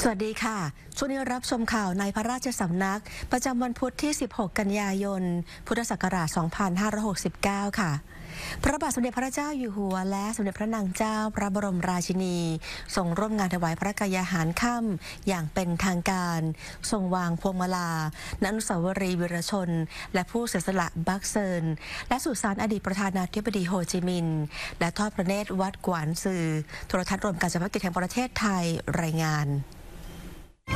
สวัสดีค่ะช่วงนี้รับชมข่าวในพระราชสำนักประจำวันพุธที่ 16 กันยายน พุทธศักราช 2569 ค่ะ พระบาทสมเด็จพระเจ้าอยู่หัวและสมเด็จพระนางเจ้าพระบรมราชินีทรงร่วมงานถวายพระกายาหารค่ำอย่างเป็นทางการทรงวางพวงมาลาณอนุสาวรีย์วีรชนและผู้เสียสละบักเซินและสุสานอดีตประธานาธิบดีโฮจิมินห์และทอดพระเนตรวัดกวานซือโทรทัศน์รวมการเฉพาะกิจแห่งประเทศไทยรายงาน